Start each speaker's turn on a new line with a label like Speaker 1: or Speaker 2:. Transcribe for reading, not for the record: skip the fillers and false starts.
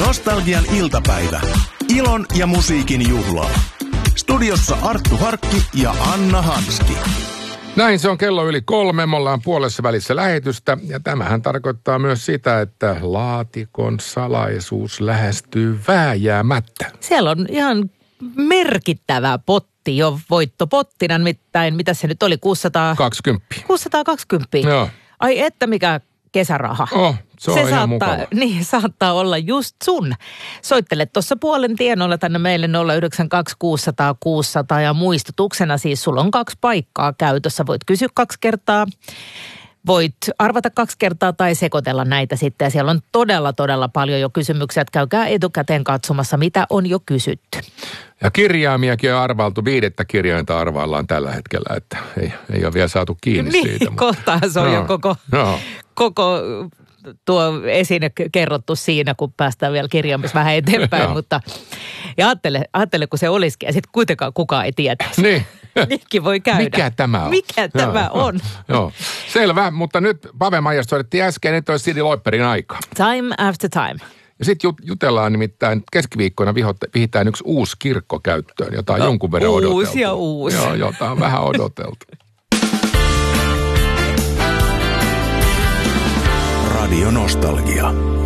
Speaker 1: Nostalgian iltapäivä. Ilon ja musiikin juhla. Studiossa Arttu Harkki ja Anna Hanski.
Speaker 2: Näin se on kello yli 3, me ollaan puolessa välissä lähetystä ja tämähän tarkoittaa myös sitä, että laatikon salaisuus lähestyy vääjäämättä.
Speaker 3: Siellä on ihan merkittävä potti jo voittopottina, nimittäin mitä se nyt oli, 620.
Speaker 2: Joo.
Speaker 3: Ai että mikä kesäraha.
Speaker 2: Se on ihan mukava.
Speaker 3: Niin, saattaa olla just sun. Soittele tuossa puolen tienoilla tänne meille 092 600 600 ja muistutuksena siis sulla on 2 paikkaa käytössä. Voit kysyä 2 kertaa, voit arvata 2 kertaa tai sekoitella näitä sitten. Ja siellä on todella paljon jo kysymyksiä, että käykää etukäteen katsomassa, mitä on jo kysytty.
Speaker 2: Ja kirjaimiakin on arvailtu, 5 kirjainta arvaillaan tällä hetkellä, että ei ole vielä saatu kiinni siitä.
Speaker 3: Niin, kohtaan se on jo koko tuo esine kerrottu siinä, kun päästään vielä kirjaamassa vähän eteenpäin, mutta ja ajattele, kun se olisikin, ja sitten kuitenkaan kukaan ei tietäisi.
Speaker 2: Niin.
Speaker 3: Niinkin voi käydä.
Speaker 2: Mikä tämä on?
Speaker 3: Mikä tämä on?
Speaker 2: Joo, selvä, mutta nyt Pave Maijasta soitettiin äsken, nyt olisi Cyndi Lauperin aika.
Speaker 3: Time after time.
Speaker 2: Ja sitten jutellaan nimittäin, keskiviikkoina vihitään yksi uusi kirkko käyttöön, jota on jonkun verran odoteltu.
Speaker 3: Uusi ja uusi.
Speaker 2: Joo, jota on vähän odoteltu.
Speaker 1: Radio Nostalgia.